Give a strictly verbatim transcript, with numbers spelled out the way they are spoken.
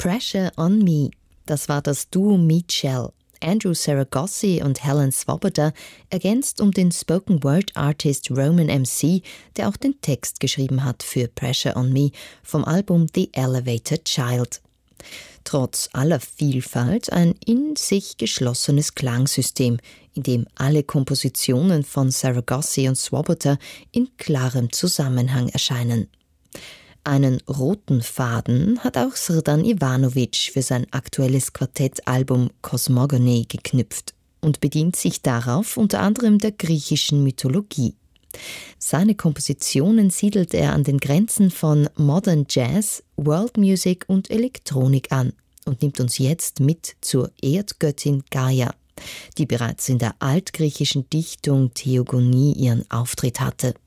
Pressure on Me. Das war das Duo Meat Shell. Andrew Saragossi und Helen Swoboda, ergänzt um den Spoken-Word-Artist Roman M C, der auch den Text geschrieben hat für Pressure on Me vom Album The Elevator Child. Trotz aller Vielfalt ein in sich geschlossenes Klangsystem, in dem alle Kompositionen von Saragossi und Swoboda in klarem Zusammenhang erscheinen. Einen roten Faden hat auch Srdan Ivanovic für sein aktuelles Quartettalbum Cosmogony geknüpft und bedient sich darauf unter anderem der griechischen Mythologie. Seine Kompositionen siedelt er an den Grenzen von Modern Jazz, World Music und Elektronik an und nimmt uns jetzt mit zur Erdgöttin Gaia, die bereits in der altgriechischen Dichtung Theogonie ihren Auftritt hatte.